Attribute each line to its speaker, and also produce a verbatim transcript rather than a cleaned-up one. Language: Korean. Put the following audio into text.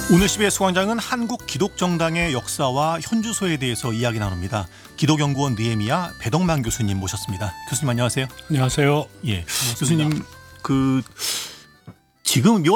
Speaker 1: 오늘 시베 수광장은 한국 기독정당의 역사와 현주소에 대해서 이야기 나눕니다. 기독연구원 느헤미야 배덕만 교수님 모셨습니다. 교수님 안녕하세요.
Speaker 2: 안녕하세요.
Speaker 1: 예,
Speaker 2: 반갑습니다.
Speaker 1: 교수님 그 지금